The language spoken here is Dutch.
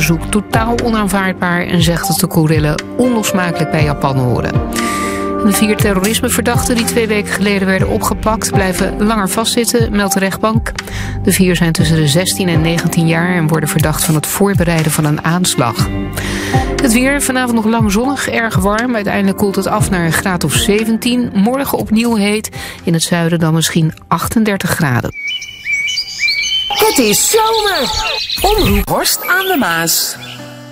onderzoek totaal onaanvaardbaar en zegt dat de gorillen onlosmakelijk bij Japan horen. De 4 terrorismeverdachten die 2 weken geleden werden opgepakt blijven langer vastzitten, meldt de rechtbank. De 4 zijn tussen de 16 en 19 jaar en worden verdacht van het voorbereiden van een aanslag. Het weer, vanavond nog lang zonnig, erg warm. Uiteindelijk koelt het af naar een graad of 17. Morgen opnieuw heet, in het zuiden dan misschien 38 graden. Het is zomer! Omroep Horst aan de Maas.